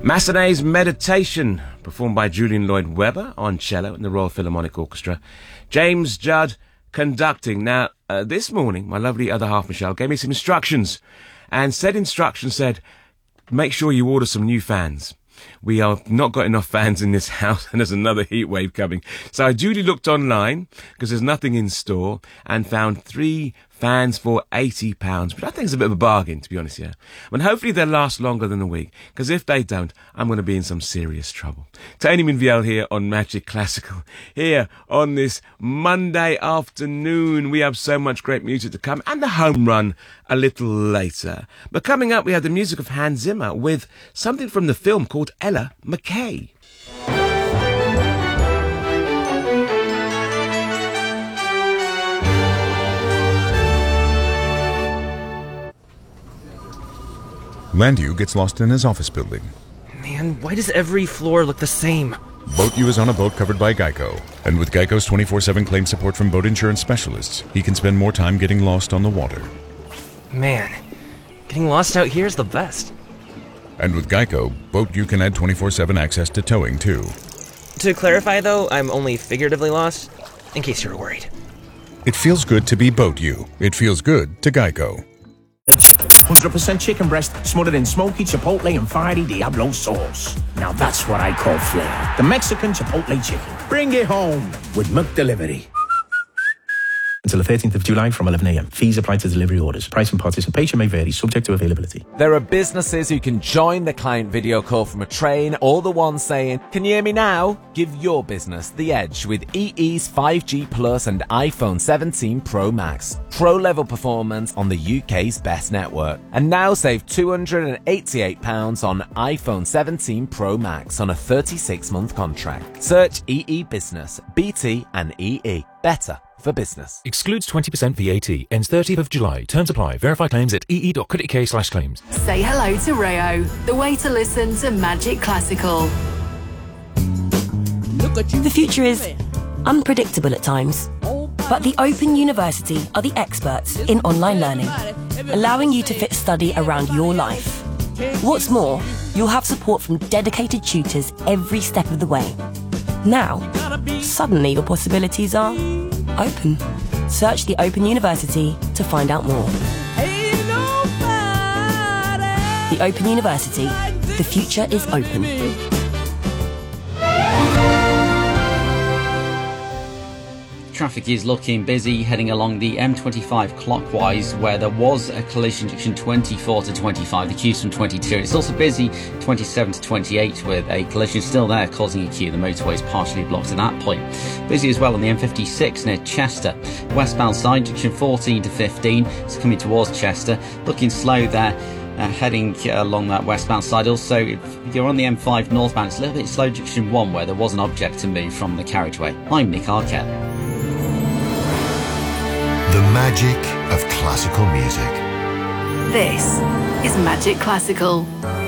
Massenet's Meditation, performed by Julian Lloyd-Webber on cello and the Royal Philharmonic Orchestra. James Judd conducting. Now, this morning, my lovely other half, Michelle, gave me some instructions. And said instructions said, make sure you order some new fans. We have not got enough fans in this house, and there's another heat wave coming. So I duly looked online, because there's nothing in store, and found 3 fans for £80, which I think is a bit of a bargain, to be honest, yeah. And hopefully they'll last longer than a week, because if they don't, I'm going to be in some serious trouble. Tony Minviel here on Magic Classical. Here on this Monday afternoon, we have so much great music to come, and the home run a little later. But coming up, we have the music of Hans Zimmer with something from the film called Ella McKay. Landu gets lost in his office building. Man, why does every floor look the same? Boat U is on a boat covered by Geico. And with Geico's 24/7 claim support from boat insurance specialists, he can spend more time getting lost on the water. Man, getting lost out here is the best. And with Geico, Boat U can add 24/7 access to towing, too. To clarify, though, I'm only figuratively lost, in case you're worried. It feels good to be Boat U. It feels good to Geico. 100% chicken breast smothered in smoky chipotle and fiery Diablo sauce. Now that's what I call flair. The Mexican chipotle chicken. Bring it home with McDelivery. Until the 13th of July from 11 a.m. Fees apply to delivery orders. Price and participation may vary, subject to availability. There are businesses who can join the client video call from a train, or the one saying, "Can you hear me now?" Give your business the edge with EE's 5G Plus and iPhone 17 Pro Max. Pro-level performance on the UK's best network. And now save £288 on iPhone 17 Pro Max on a 36-month contract. Search EE Business, BT and EE. Better for business. Excludes 20% VAT. Ends 30th of July. Terms apply. Verify claims at ee.co.uk/claims. Say hello to Rayo, the way to listen to Magic Classical. The future is unpredictable at times, but the Open University are the experts in online learning, allowing you to fit study around your life. What's more, you'll have support from dedicated tutors every step of the way. Now, suddenly your possibilities are open. Search the Open University to find out more. The Open University. The future is open. Traffic is looking busy heading along the M25 clockwise, where there was a collision junction 24 to 25, the queues from 22. It's also busy 27 to 28 with a collision still there causing a queue. The motorway is partially blocked at that point. Busy as well on the M56 near Chester. Westbound side, junction 14 to 15. It's coming towards Chester. Looking slow there. Heading along that westbound side. Also, if you're on the M5 northbound, it's a little bit slow junction 1 where there was an object to move from the carriageway. I'm Nick Arquette. The magic of classical music. This is Magic Classical.